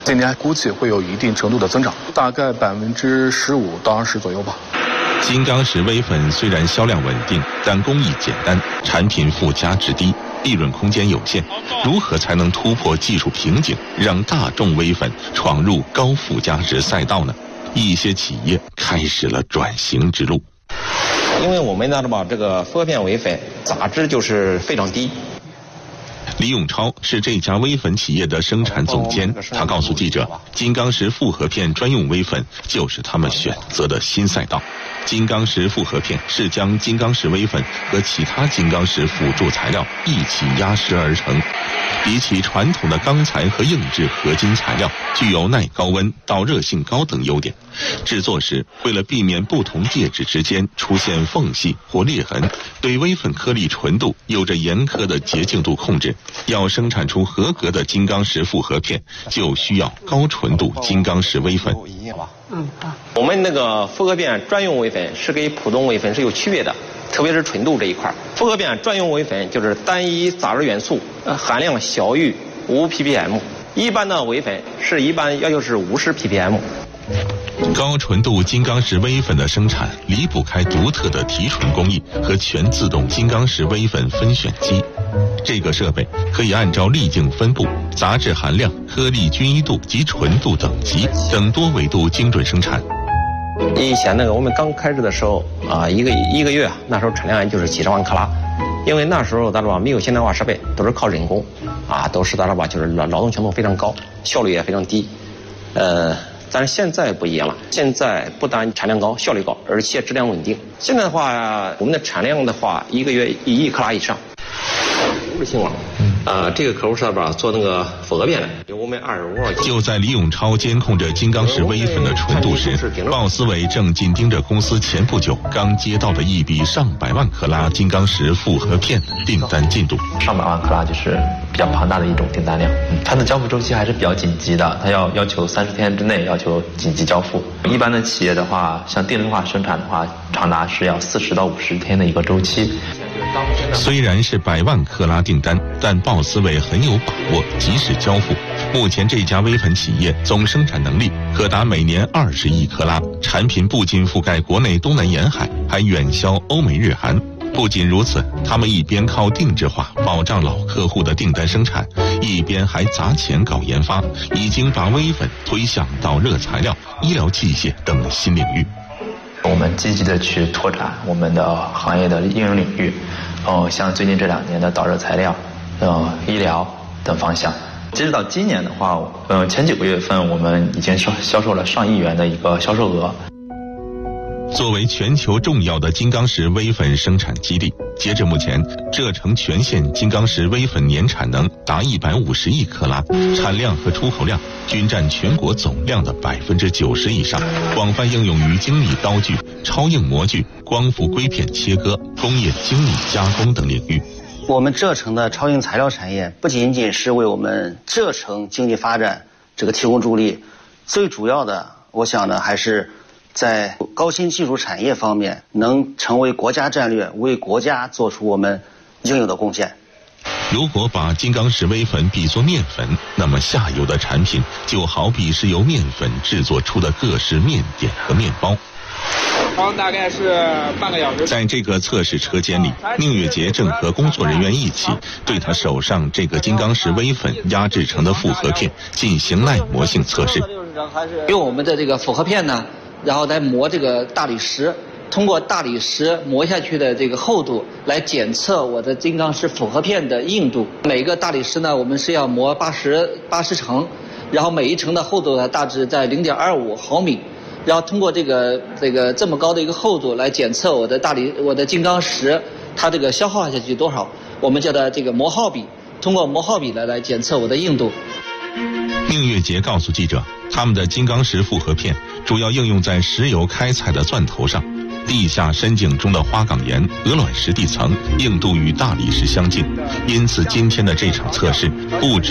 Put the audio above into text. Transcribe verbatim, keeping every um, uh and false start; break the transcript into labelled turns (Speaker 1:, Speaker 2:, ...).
Speaker 1: 今年估计会有一定程度的增长，大概百分之十五到二十左右吧。
Speaker 2: 金刚石微粉虽然销量稳定，但工艺简单，产品附加值低，利润空间有限。如何才能突破技术瓶颈，让大众微粉闯入高附加值赛道呢？一些企业开始了转型之路。
Speaker 3: 因为我们呢把这个复合片微粉杂质就是非常低。
Speaker 2: 李永超是这家微粉企业的生产总监，他告诉记者，金刚石复合片专用微粉就是他们选择的新赛道。金刚石复合片是将金刚石微粉和其他金刚石辅助材料一起压实而成，比起传统的钢材和硬质合金材料，具有耐高温、导热性高等优点。制作时，为了避免不同介质之间出现缝隙或裂痕，对微粉颗粒纯度有着严苛的洁净度控制。要生产出合格的金刚石复合片，就需要高纯度金刚石微粉。
Speaker 3: 嗯，好。我们那个复合片专用微粉是跟普通微粉是有区别的，特别是纯度这一块。复合片专用微粉就是单一杂质元素含量小于五 p p m， 一般的微粉是一般要求是五十 p p m。
Speaker 2: 高纯度金刚石微粉的生产离不开独特的提纯工艺和全自动金刚石微粉分选机。这个设备可以按照粒径分布、杂质含量、颗粒均一度及纯度等级等多维度精准生产。
Speaker 3: 以前那个我们刚开始的时候啊，一个一个月那时候产量就是几十万克拉，因为那时候咱说没有现代化设备，都是靠人工，啊，都是咱说吧就是劳劳动强度非常高，效率也非常低，呃。但是现在不一样了，现在不但产量高、效率高，而且质量稳定。现在的话，我们的产量的话，一个月一亿克拉以上。物性网，啊、呃，这个客户上边做那个复合片的，有我们二十五号。
Speaker 2: 就在李永超监控着金刚石微粉的纯度时，鲍思伟正紧盯着公司前不久刚接到的一笔上百万克拉金刚石复合片订单进度。
Speaker 4: 上百万克拉就是比较庞大的一种订单量，嗯、它的交付周期还是比较紧急的，它要要求三十天之内要求紧急交付。一般的企业的话，像定制化生产的话，长达是要四十到五十天的一个周期。
Speaker 2: 虽然是百万克拉订单，但鲍思伟很有把握及时交付。目前这家微粉企业总生产能力可达每年二十亿克拉，产品不仅覆盖国内东南沿海，还远销欧美日韩。不仅如此，他们一边靠定制化保障老客户的订单生产，一边还砸钱搞研发，已经把微粉推向导热材料、医疗器械等新领域。
Speaker 4: 我们积极的去拓展我们的行业的应用领域，呃，像最近这两年的导热材料、呃医疗等方向。截止到今年的话，呃前几个月份我们已经销销售了上亿元的一个销售额。
Speaker 2: 作为全球重要的金刚石微粉生产基地，截至目前，浙城全县金刚石微粉年产能达一百五十亿克拉，产量和出口量均占全国总量的百分之九十以上，广泛应用于精密刀具、超硬模具、光伏硅片切割、工业精密加工等领域。
Speaker 5: 我们浙城的超硬材料产业不仅仅是为我们浙城经济发展这个提供助力，最主要的，我想呢，还是在高新技术产业方面能成为国家战略，为国家做出我们应有的贡献。
Speaker 2: 如果把金刚石微粉比作面粉，那么下游的产品就好比是由面粉制作出的各式面点和面包。
Speaker 6: 大概是半个小时。
Speaker 2: 在这个测试车间里，宁月杰正和工作人员一起对他手上这个金刚石微粉压制成的复合片进行耐磨性测试。
Speaker 7: 用我们的这个复合片呢，然后来磨这个大理石，通过大理石磨下去的这个厚度来检测我的金刚石复合片的硬度。每个大理石呢，我们是要磨八十八十层，然后每一层的厚度呢大致在零点二五毫米。然后通过这个这个这么高的一个厚度来检测我的大理我的金刚石它这个消耗下去多少，我们叫它这个磨耗比，通过磨耗比来来检测我的硬度。
Speaker 2: 宁月杰告诉记者，他们的金刚石复合片主要应用在石油开采的钻头上，地下深井中的花岗岩、鹅卵石地层硬度与大理石相近，因此今天的这场测试不止